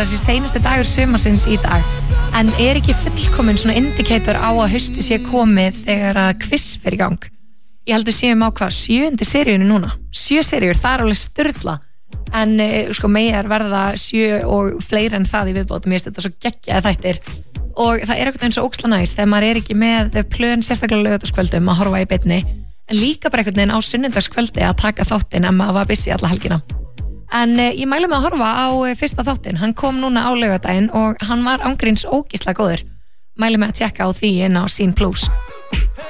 það sé seinasti dagur sumarsins í dag, en ekki fullkomin svona indikator á að hausti sé komið þegar að quiz fer í gang. Ég heldur séum á 7. seríunni núna, 7 seríur, það alveg sturla, en sko megar verða 7 og fleiri en það í viðbót. Mér finnst þetta svo geggjaði þættir og það eitthvað eins og óksla næs þegar maður ekki með plön sérstaklega laugardagskvöldum að horfa í beinni, en líka bara eitthvað einn á sunnudagskvöldi að taka þáttinn en maður var busy alla helgina. En ég mæli mig að horfa á fyrsta þáttinn, hann kom núna á laugardaginn og hann var ángríns ógeðslega góður. Mæli mig að tjekka á því inn á Scene Plus.